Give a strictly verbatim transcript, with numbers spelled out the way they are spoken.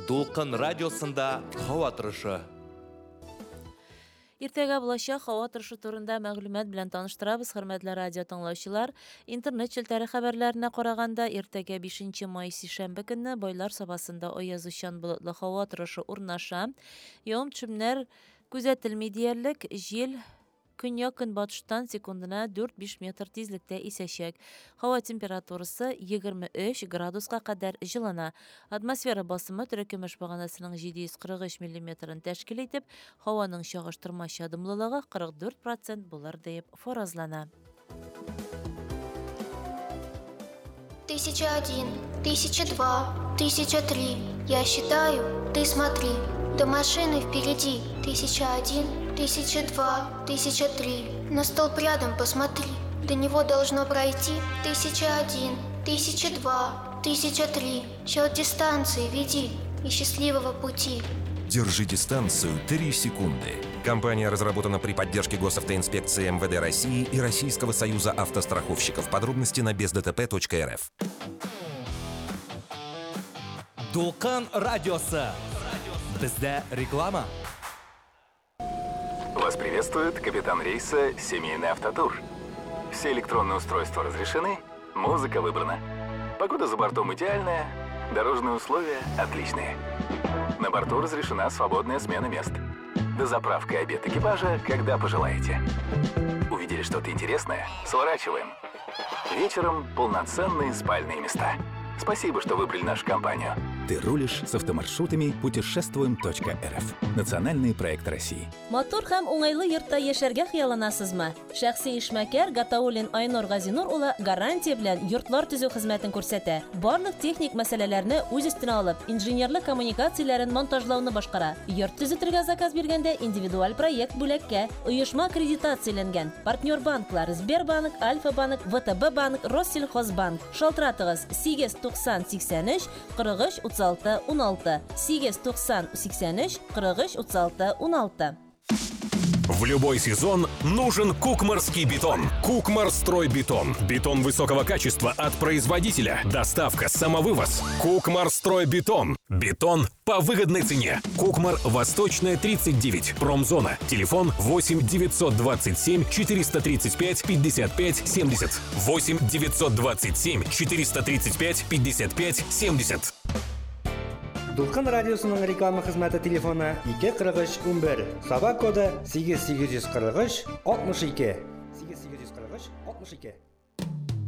Дулкын радиосында һава торышы. Иртәгә булачак һава торышы турында мәгълүмат белән таныштырабыз, хөрмәтле радио тыңлаучылар. Интернет челтәре хәбәрләренә караганда, иртәгә бишенче май сишәмбе көнне Байлар Сабасында аязучан болытлы һава торышы урнаша. Явым-төшемнәр күзәтелми диярлек, җил көньяк-көнбатыштан секундына дүрт-биш метр тизлектә исәчәк. Һава температурасы егерме өч градуска кадәр җылына. Атмосфера басымы төркемеш баганасының җиде йөз кырык өч миллиметрын тәшкил итеп, һаваның чагыштырмача дымлылыгы кырык дүрт процент булыр дип фаразлана. Тысяча один, тысяча два, тысяча три. Я считаю, ты смотри. До машины впереди. Тысяча один, тысяча два, тысяча три. На столб рядом посмотри. До него должно пройти. Тысяча один, тысяча два, тысяча три. Счет дистанции веди и счастливого пути. Держи дистанцию три секунды. Компания разработана при поддержке Госавтоинспекции эм вэ дэ России и Российского союза автостраховщиков. Подробности на без дэ тэ пэ точка эр эф. Дулкын радиосы. Бездә реклама. Вас приветствует капитан рейса «Семейный автотур». Все электронные устройства разрешены, музыка выбрана. Погода за бортом идеальная, дорожные условия отличные. На борту разрешена свободная смена мест. Дозаправка и обед экипажа, когда пожелаете. Увидели что-то интересное? Сворачиваем. Вечером полноценные спальные места. Спасибо, что выбрали нашу компанию. Ты рулишь с автомаршрутами путешествуем точка эр эф. Национальный проект России. Матур һәм уңайлы йортта яшәргә хыялланасызмы? Шәхси эшмәкәр Гатауллин Айнур Газинур улы гарантия белән йортлар төзү хезмәтен күрсәтә. Барлык техник мәсьәләләрне үз өстенә алып, инженерлык коммуникацияләрен монтажлауны башкара. Йорт төзетергә заказ биргәндә индивидуаль проект бүләккә. Оешма аккредитацияләнгән. Партнер банклар Сбербанк, Альфа-банк, вэ тэ бэ банк, Россельхозбанк. Шалтыратыгыз сигез туксан сиксән өч кырык өч утыз алты ун алты. сигез туксан сиксән өч кырык өч утыз алты ун алты. В любой сезон нужен Кукмарский бетон. Кукмарстройбетон. Бетон высокого качества от производителя. Доставка, самовывоз. Кукмарстройбетон. Бетон по выгодной цене. Кукмар, Восточная, тридцать девять. Промзона. Телефон восемь девятьсот двадцать семь четыреста тридцать пять пятьдесят пять семьдесят. восемь девятьсот двадцать семь четыреста тридцать пять пятьдесят пять семьдесят. Дулкын радиосының реклама хезмәте телефоны ике кырык өч ун бер. Саба коды сигез сигез йөз кырык өч алтмыш ике. сигез сигез йөз кырык өч алтмыш ике.